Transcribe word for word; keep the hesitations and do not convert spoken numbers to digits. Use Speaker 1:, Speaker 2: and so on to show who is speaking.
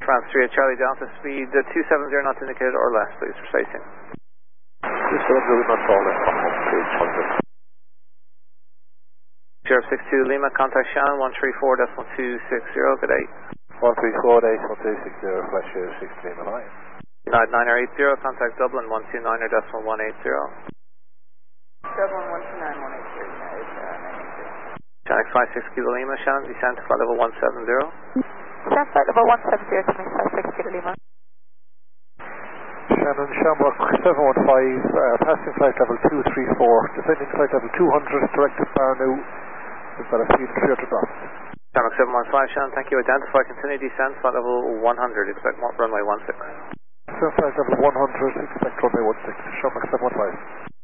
Speaker 1: France three at Charlie Delta, speed uh, two seven zero knots indicated or less, please, for spacing.
Speaker 2: two seven zero knots or less, page one hundred.
Speaker 1: zero six two Lima, contact Shannon, one three four point two six zero, good day.
Speaker 2: one three four point two six zero, flash zero six Lima, hi.
Speaker 1: United nine eight zero, contact Dublin, one two nine point one eight zero.
Speaker 3: Dublin one two nine point one eight zero, United nine eight zero.
Speaker 1: Channel five six Kilo Lima, Shannon, descend to flight level one seven zero.
Speaker 3: Descend flight level one seven zero to me, five six Kilo Lima.
Speaker 2: Shannon, Shamrock seven one five, uh, passing flight level two three four, descending flight level two hundred, directed Barnow, we've got a speed of three hundred knots.
Speaker 1: Shamrock seven one five, Shannon, thank you, identify, continue descent, flight level one hundred, expect runway one six.
Speaker 2: Descent flight level one hundred, expect runway one six, Shamrock seven one five.